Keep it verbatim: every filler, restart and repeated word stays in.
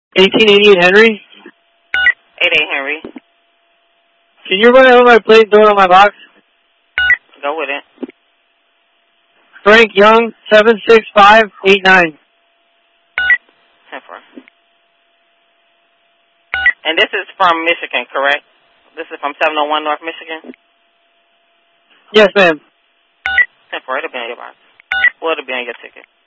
eighteen eighty-eight Henry. eighty-eight Henry. Can you run over my plate and throw it on my box? Go with it. Frank Young, seven six five eight nine. And this is from Michigan, correct? This is from seven oh one North Michigan? Yes, ma'am. ten four, it'll be on your box. Well, it'll be on your ticket.